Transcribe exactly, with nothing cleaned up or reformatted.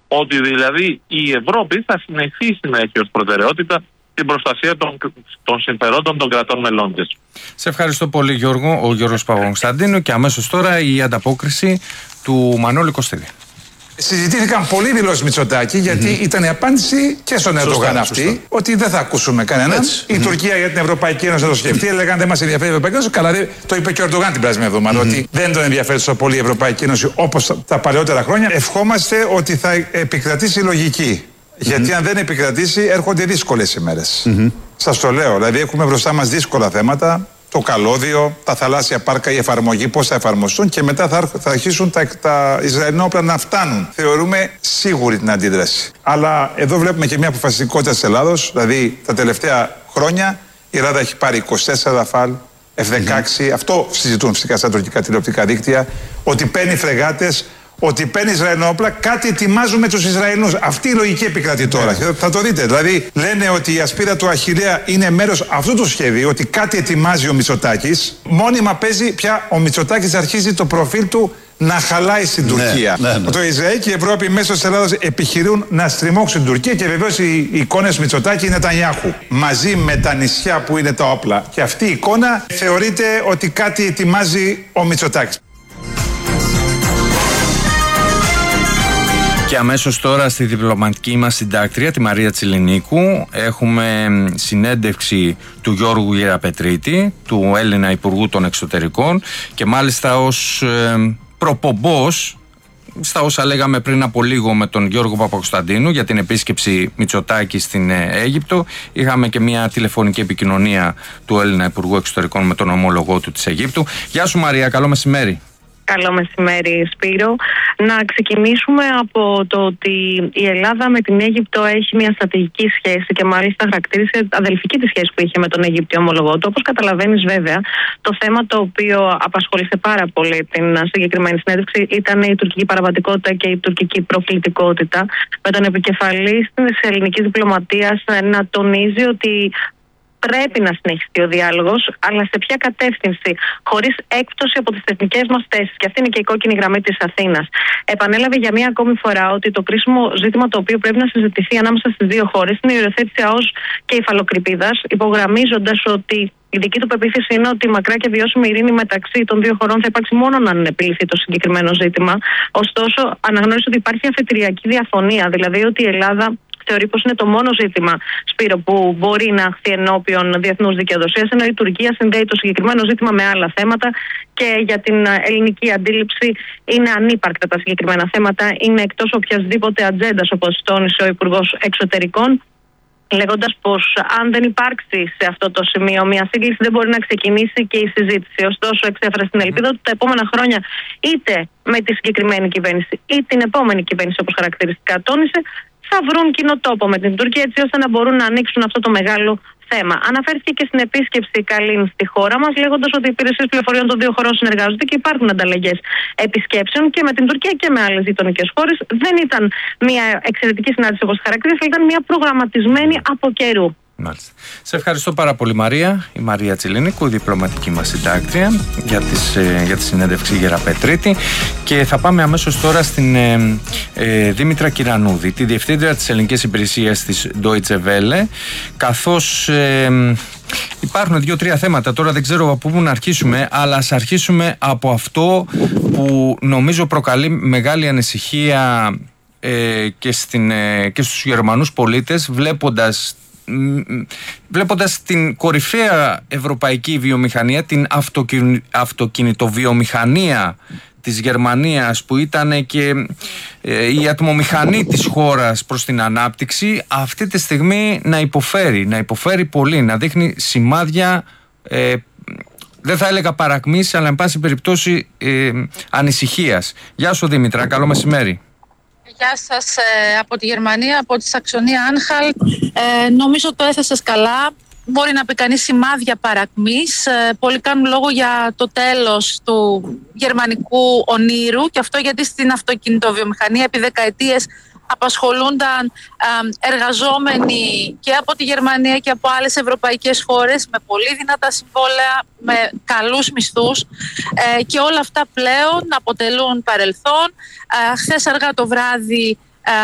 Ότι δηλαδή η Ευρώπη θα συνεχίσει να έχει ως προτεραιότητα την προστασία των, των συμφερόντων των κρατών μελών της. Σε ευχαριστώ πολύ, Γιώργο. Ο Γιώργος Παπακοσταντίνου. Και αμέσως τώρα η ανταπόκριση του Μανώλη Κωστίδη. Συζητήθηκαν πολλοί δηλώσεις Μητσοτάκη, γιατί mm-hmm. ήταν η απάντηση και στον Ερντογάν αυτή, σωστά. Ότι δεν θα ακούσουμε κανέναν. Έτσι. Η mm-hmm. Τουρκία για την Ευρωπαϊκή Ένωση θα το σκεφτεί, έλεγαν δεν μας ενδιαφέρει η Ευρωπαϊκή Ένωση. Καλά, το είπε και ο Ερντογάν την περασμένη εβδομάδα, mm-hmm. ότι δεν τον ενδιαφέρει τόσο πολύ η Ευρωπαϊκή Ένωση όπως τα παλαιότερα χρόνια. Ευχόμαστε ότι θα επικρατήσει η λογική. Mm-hmm. Γιατί αν δεν επικρατήσει, έρχονται δύσκολες ημέρες. Mm-hmm. Σας το λέω, δηλαδή έχουμε μπροστά μας δύσκολα θέματα. Το καλώδιο, τα θαλάσσια πάρκα, η εφαρμογή, πώς θα εφαρμοστούν και μετά θα, θα αρχίσουν τα, τα Ισραηλινά όπλα να φτάνουν. Θεωρούμε σίγουρη την αντίδραση. Αλλά εδώ βλέπουμε και μια αποφασιστικότητα της Ελλάδος, δηλαδή τα τελευταία χρόνια η Ελλάδα έχει πάρει είκοσι τέσσερα Ραφάλ, εφ δεκαέξι, mm-hmm. αυτό συζητούν φυσικά στα τουρκικά τηλεοπτικά δίκτυα, ότι παίρνει φρεγάτες, ότι παίρνει Ισραηλινά όπλα, κάτι ετοιμάζουμε τους Ισραηλινούς. Αυτή η λογική επικρατεί τώρα. Yeah. Θα το δείτε. Δηλαδή, λένε ότι η ασπίδα του Αχιλλέα είναι μέρος αυτού του σχεδίου, ότι κάτι ετοιμάζει ο Μητσοτάκης. Μόνιμα παίζει πια ο Μητσοτάκης, αρχίζει το προφίλ του να χαλάει στην Τουρκία. Ναι, ναι, ναι. Το Ισραήλ και η Ευρώπη μέσω της Ελλάδας επιχειρούν να στριμώξουν την Τουρκία και βεβαίως οι εικόνες Μητσοτάκη είναι Νετανιάχου. Μαζί με τα νησιά που είναι τα όπλα. Και αυτή η εικόνα θεωρείται ότι κάτι ετοιμάζει ο Μητσοτάκης. Και αμέσως τώρα στη διπλωματική μας συντάκτρια, τη Μαρία Τσιλινίκου, έχουμε συνέντευξη του Γιώργου Γεραπετρίτη, του Έλληνα Υπουργού των Εξωτερικών, και μάλιστα ως ε, προπομπός στα όσα λέγαμε πριν από λίγο με τον Γιώργο Παπακοσταντίνου για την επίσκεψη Μητσοτάκη στην Αίγυπτο. Είχαμε και μια τηλεφωνική επικοινωνία του Έλληνα Υπουργού Εξωτερικών με τον ομόλογό του της Αιγύπτου. Γεια σου Μαρία, καλό μεσημέρι. Καλό μεσημέρι, Σπύρο. Να ξεκινήσουμε από το ότι η Ελλάδα με την Αίγυπτο έχει μια στρατηγική σχέση και μάλιστα χαρακτήρισε αδελφική τη σχέση που είχε με τον Αιγυπτιό ομολογό του. Όπως καταλαβαίνεις, βέβαια, το θέμα το οποίο απασχόλησε πάρα πολύ την συγκεκριμένη συνέντευξη ήταν η τουρκική παραβατικότητα και η τουρκική προκλητικότητα, με τον επικεφαλής της ελληνικής διπλωματίας να τονίζει ότι πρέπει να συνεχιστεί ο διάλογος, αλλά σε ποια κατεύθυνση, χωρίς έκπτωση από τις εθνικές μας θέσεις. Και αυτή είναι και η κόκκινη γραμμή της Αθήνας. Επανέλαβε για μία ακόμη φορά ότι το κρίσιμο ζήτημα το οποίο πρέπει να συζητηθεί ανάμεσα στις δύο χώρες είναι η υιοθέτηση ΑΟΣ και υφαλοκρηπίδας, υπογραμμίζοντας ότι η δική του πεποίθηση είναι ότι η μακρά και βιώσιμη ειρήνη μεταξύ των δύο χωρών θα υπάρξει μόνο αν επιληθεί το συγκεκριμένο ζήτημα. Ωστόσο, αναγνώρισε ότι υπάρχει αφετηριακή διαφωνία, δηλαδή ότι η Ελλάδα θεωρεί πως είναι το μόνο ζήτημα, Σπύρο, που μπορεί να χθεί ενώπιον διεθνούς δικαιοδοσίας, ενώ η Τουρκία συνδέει το συγκεκριμένο ζήτημα με άλλα θέματα και για την ελληνική αντίληψη είναι ανύπαρκτα τα συγκεκριμένα θέματα, είναι εκτός οποιασδήποτε ατζέντας, όπως τόνισε ο Υπουργός Εξωτερικών, λέγοντας πως αν δεν υπάρξει σε αυτό το σημείο μια σύγκληση δεν μπορεί να ξεκινήσει και η συζήτηση. Ωστόσο, εξέφρασε την ελπίδα ότι τα επόμενα χρόνια, είτε με τη συγκεκριμένη κυβέρνηση ή την επόμενη κυβέρνηση, όπως χαρακτηριστικά τόνισε, θα βρουν κοινό τόπο με την Τουρκία, έτσι ώστε να μπορούν να ανοίξουν αυτό το μεγάλο θέμα. Αναφέρθηκε και στην επίσκεψη Καλίν στη χώρα μας, λέγοντας ότι οι υπηρεσίες πληροφοριών των δύο χωρών συνεργάζονται και υπάρχουν ανταλλαγές επισκέψεων και με την Τουρκία και με άλλες γειτονικές χώρες. Δεν ήταν μια εξαιρετική συνάντηση όπως χαρακτήρισε, ήταν μια προγραμματισμένη από καιρού. Μάλιστα. Σε ευχαριστώ πάρα πολύ Μαρία, η Μαρία Τσιλινίκου, η διπλωματική μας συντάκτρια, για, τις, για τη συνέντευξη Γεραπετρίτη, και θα πάμε αμέσως τώρα στην ε, ε, Δήμητρα Κυρανούδη, τη διευθύντρια της ελληνικής υπηρεσίας της Deutsche Welle, καθώς ε, υπάρχουν δύο-τρία θέματα, τώρα δεν ξέρω από πού να αρχίσουμε, αλλά ας αρχίσουμε από αυτό που νομίζω προκαλεί μεγάλη ανησυχία ε, και, στην, ε, και στους Γερμανούς πολίτες, βλέποντας βλέποντας την κορυφαία ευρωπαϊκή βιομηχανία, την αυτοκιν, αυτοκινητοβιομηχανία της Γερμανίας, που ήταν και ε, η ατμομηχανή της χώρας προς την ανάπτυξη, αυτή τη στιγμή να υποφέρει, να υποφέρει πολύ, να δείχνει σημάδια, ε, δεν θα έλεγα παρακμής, αλλά εν πάση περιπτώσει ε, ανησυχίας. Γεια σου Δήμητρα, καλό μεσημέρι. Γεια σας ε, από τη Γερμανία, από τη Σαξονία Άνχαλτ. Ε, νομίζω το έθεσες καλά. Μπορεί να πει κανείς σημάδια παρακμής. Ε, πολλοί κάνουν λόγο για το τέλος του γερμανικού ονείρου, και αυτό γιατί στην αυτοκινητοβιομηχανία επί δεκαετίες απασχολούνταν ε, εργαζόμενοι και από τη Γερμανία και από άλλες ευρωπαϊκές χώρες με πολύ δυνατά συμβόλαια, με καλούς μισθούς, ε, και όλα αυτά πλέον αποτελούν παρελθόν. Ε, χθες αργά το βράδυ